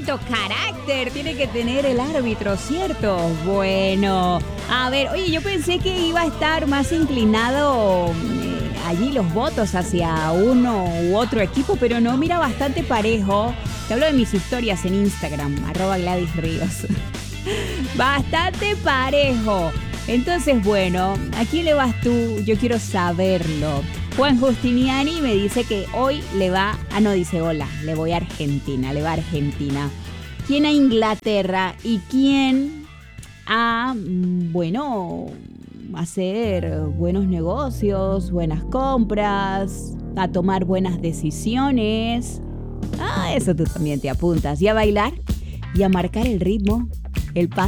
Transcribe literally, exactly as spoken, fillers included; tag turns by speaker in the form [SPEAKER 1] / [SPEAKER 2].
[SPEAKER 1] cuánto carácter tiene que tener el árbitro, ¿cierto? Bueno, a ver, oye, yo pensé que iba a estar más inclinado eh, allí los votos hacia uno u otro equipo, pero no, mira, bastante parejo. Te hablo de mis historias en Instagram, arroba Gladys Ríos. Bastante parejo. Entonces, bueno, ¿a quién le vas tú? Yo quiero saberlo. Juan Justiniani me dice que hoy le va... Ah, no, dice hola, le voy a Argentina, le va a Argentina. ¿Quién a Inglaterra y quién a, bueno, hacer buenos negocios, buenas compras, a tomar buenas decisiones? Ah, eso tú también te apuntas. ¿Y a bailar? ¿Y a marcar el ritmo? El paso.